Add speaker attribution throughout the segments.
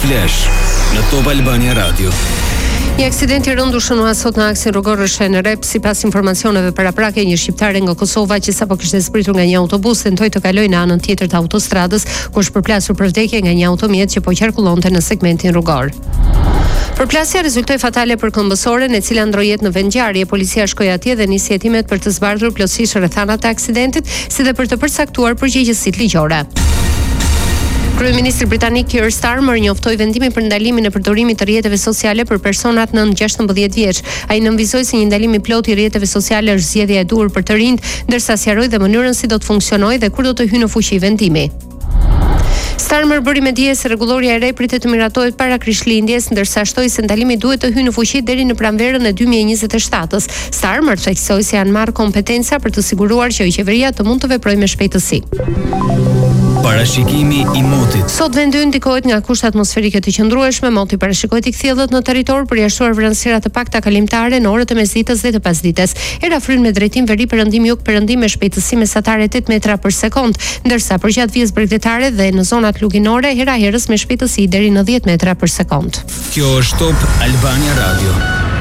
Speaker 1: Flash në Top Albania Radio.
Speaker 2: Një aksident i rëndur shënua sot në aksin rrugor Rëshen Rep, sipas informacioneve paraprake, një shqiptare nga Kosova që sapo kishte zbritur nga një autobus tentoi të kalojë në anën tjetër të autostradës, ku është përplasur për vdekje nga një automjet që po qarkullonte në segmentin rrugor. Përplasja rezultoi fatale për këmbësoren, e cila ndroi jetë në vendngjarje. Policia shkoi atje dhe nisi hetimet për të zbardhur plotësisht rrethanat e aksidentit, si dhe për të përcaktuar përgjegjësitë ligjore. Kryeministri britanik Keir Starmer njoftoi vendimin për ndalimin e përdorimit të rrjeteve sociale për personat nën 16 vjeç. Ai nënvizoi se një ndalim i plotë i rrjeteve sociale është zgjedhja e duhur për të rinjt, ndërsa sqaroi dhe mënyrën si do të funksionojë dhe kur do të hyjë në fuqi vendimi. Starmer bëri me dije se rregulloria e re pritet të miratohet para Krishtlindjes, ndërsa shtoi se ndalimi duhet të hyjë në fuqi deri në pranverën e 2027-s. Starmer theksoi se janë marrë kompetenca për të siguruar që qeveria të mund të veprojë me shpejtësi.
Speaker 1: Parashikimi i motit.
Speaker 2: Sot vendi ndikohet nga kushte atmosferike të qëndrueshme, moti parashikohet i kthjellët në territor, përjashtuar vranësira të pakta kalimtare në orët e mesditës dhe të pasdites. Era fryn me drejtim veri perëndim jug perëndim me shpejtësi mesatare 8 metra për sekond, ndërsa përgjatë vijës bregdetare dhe në zonat luginore hera herës me shpejtësi deri në 10 metra për sekond.
Speaker 1: Kjo është Top Albania Radio.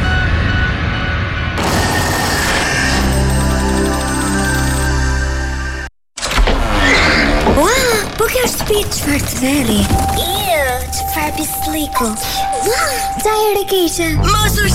Speaker 3: Po kjo është shtëpi çfarë të veri? Çfarë pisliku? Sa herë keqe? Mos u